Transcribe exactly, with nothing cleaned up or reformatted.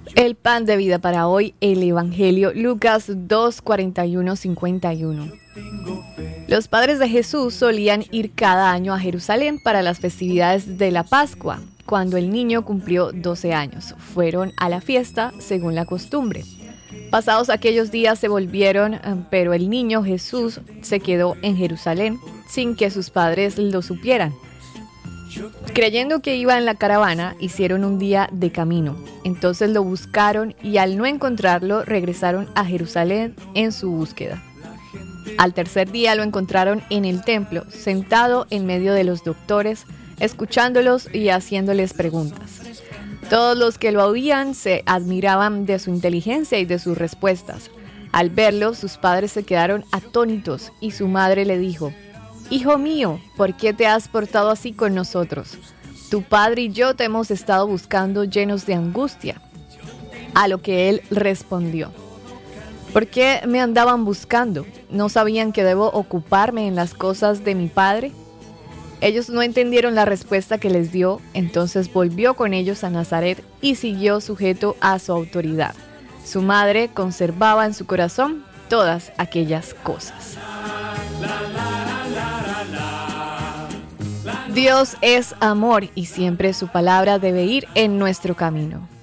El pan de vida para hoy, el Evangelio, Lucas dos, cuarenta y uno, cincuenta y uno. Los padres de Jesús solían ir cada año a Jerusalén para las festividades de la Pascua. Cuando el niño cumplió doce años, fueron a la fiesta según la costumbre. Pasados aquellos días se volvieron, pero el niño Jesús se quedó en Jerusalén sin que sus padres lo supieran. Creyendo que iba en la caravana, hicieron un día de camino. Entonces lo buscaron y al no encontrarlo, regresaron a Jerusalén en su búsqueda. Al tercer día lo encontraron en el templo, sentado en medio de los doctores, escuchándolos y haciéndoles preguntas. Todos los que lo oían se admiraban de su inteligencia y de sus respuestas. Al verlo, sus padres se quedaron atónitos y su madre le dijo: «Hijo mío, ¿por qué te has portado así con nosotros? Tu padre y yo te hemos estado buscando llenos de angustia». A lo que él respondió: «¿Por qué me andaban buscando? ¿No sabían que debo ocuparme en las cosas de mi padre?». Ellos no entendieron la respuesta que les dio, entonces volvió con ellos a Nazaret y siguió sujeto a su autoridad. Su madre conservaba en su corazón todas aquellas cosas. Dios es amor y siempre su palabra debe ir en nuestro camino.